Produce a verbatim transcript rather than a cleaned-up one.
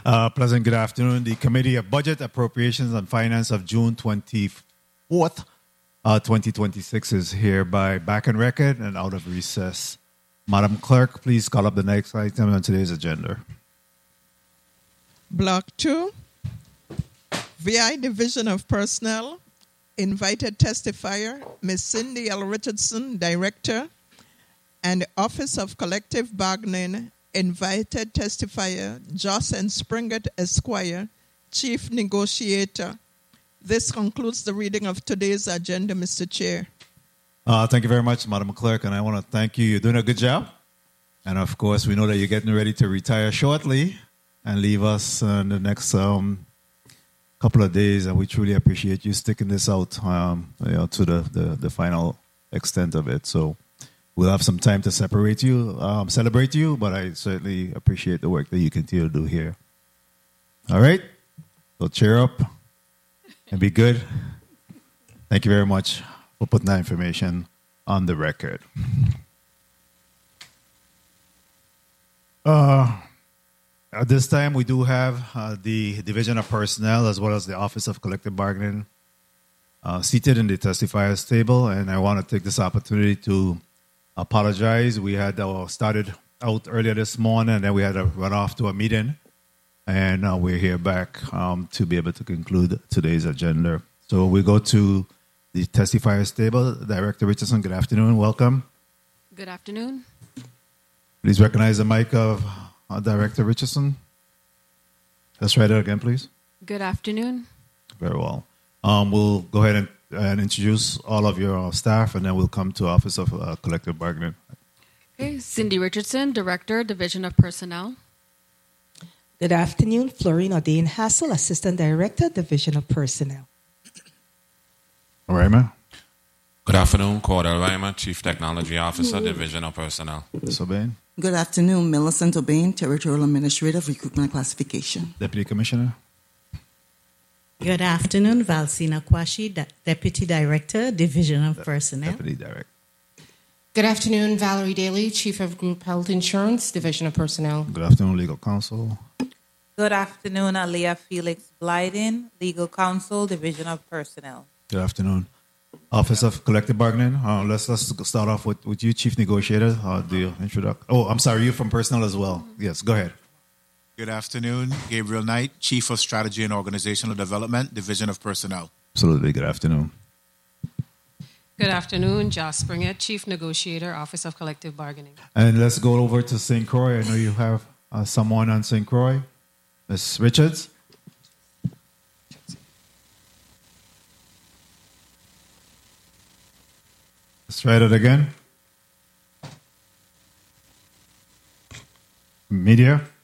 Uh, pleasant good afternoon. The Committee of Budget, Appropriations, and Finance of June twenty-fourth, uh, twenty twenty-six is hereby back on record and out of recess. Madam Clerk, please call up the next item on today's agenda. Block two, V I Division of Personnel, invited testifier, Miz Cindy L. Richardson, Director, and Office of Collective Bargaining, invited testifier, Joss N. Springett, Esquire, Chief Negotiator. This concludes the reading of today's agenda, Mister Chair. Uh, thank you very much, Madam Clerk, and I want to thank you. You're doing a good job. And, of course, we know that you're getting ready to retire shortly and leave us in the next um, couple of days, and we truly appreciate you sticking this out um, you know, to the, the, the final extent of it. So we'll have some time to separate you, um, celebrate you, but I certainly appreciate the work that you continue to do here. All right? So cheer up and be good. Thank you very much for putting that information on the record. Uh, at this time, we do have uh, the Division of Personnel as well as the Office of Collective Bargaining uh, seated in the testifiers table, and I want to take this opportunity to apologize. We had uh, started out earlier this morning, and then we had to run off to a meeting, and uh, we're here back um, to be able to conclude today's agenda. So we go to the testifiers table. Director Richardson, good afternoon. Welcome. Good afternoon. Please recognize the mic of uh, Director Richardson. Let's try that again, please. Good afternoon. Very well. Um, we'll go ahead and, and introduce all of your uh, staff, and then we'll come to Office of uh, Collective Bargaining. Okay, Cindy Richardson, Director, Division of Personnel. Good afternoon. Florina Dane Hassel, Assistant Director, Division of Personnel. All right, ma'am. Good afternoon. Cordell Reimer, Chief Technology Officer, Division of Personnel. Miz O'Bain. Good afternoon. Millicent O'Bain, Territorial Administrator of Recruitment and Classification. Deputy Commissioner. Good afternoon. Valsina Kwashi, De- Deputy Director, Division of Personnel. Deputy Director. Good afternoon. Valerie Daly, Chief of Group Health Insurance, Division of Personnel. Good afternoon, Legal Counsel. Good afternoon. Aliyah Felix Blyden, Legal Counsel, Division of Personnel. Good afternoon. Office of Collective Bargaining. Uh, let's let's start off with, with you, Chief Negotiator. Uh, the introduction. Oh, I'm sorry, you from Personnel as well. Yes, go ahead. Good afternoon. Gabriel Knight, Chief of Strategy and Organizational Development, Division of Personnel. Absolutely. Good afternoon. Good afternoon. Joss Springett, Chief Negotiator, Office of Collective Bargaining. And let's go over to Saint Croix. I know you have uh, someone on Saint Croix. Miz Richards. Let's try that again. Media.